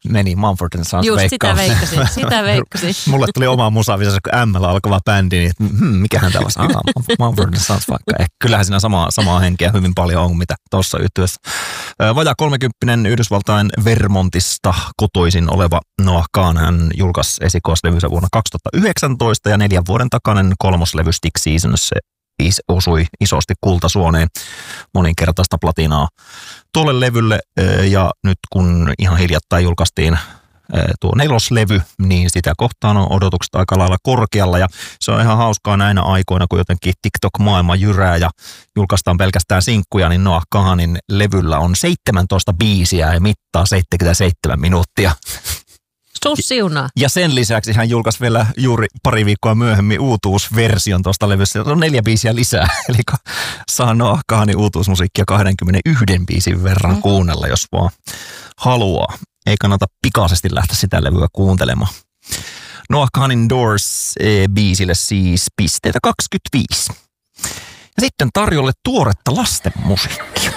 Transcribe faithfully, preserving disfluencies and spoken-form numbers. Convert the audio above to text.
meni Mumford and Sons Just veikkaan. sitä veikkasin, sitä veikkasin. Mulle tuli oma musavisassa, kun M-llä alkava bändi, niin hmm, mikähän tämä olisi? Ah, Mumford and Sons vaikka. Eh, kyllähän siinä samaa, samaa henkeä hyvin paljon on, mitä tuossa yhtyessä. Vajaa kolmekymppinen Yhdysvaltain Vermontista kotoisin oleva Noah Kahan, hän julkaisi esikoislevynsä vuonna kaksituhattayhdeksäntoista ja neljän vuoden takainen kolmoslevy Stick Seasons is, osui isosti kultasuoneen, moninkertaista platinaa tuolle levylle, ja nyt kun ihan hiljattain julkaistiin tuo neloslevy, niin sitä kohtaan on odotukset aika lailla korkealla, ja se on ihan hauskaa näinä aikoina, kun jotenkin TikTok-maailma jyrää ja julkaistaan pelkästään sinkkuja, niin Noah Kahanin levyllä on seitsemäntoista biisiä ja mittaa seitsemänkymmentäseitsemän minuuttia. Sussiuna. Ja sen lisäksi hän julkaisi vielä juuri pari viikkoa myöhemmin uutuusversion tuosta levystä. Se on neljä biisiä lisää, eli saa Noah Kahanin uutuusmusiikkia kaksikymmentäyksi biisin verran mm. kuunnella, jos vaan haluaa. Ei kannata pikaisesti lähteä sitä levyä kuuntelemaan. Noah Kahanin Doors-biisille siis pisteitä kaksikymmentäviisi. Ja sitten tarjolle tuoretta lasten musiikkia.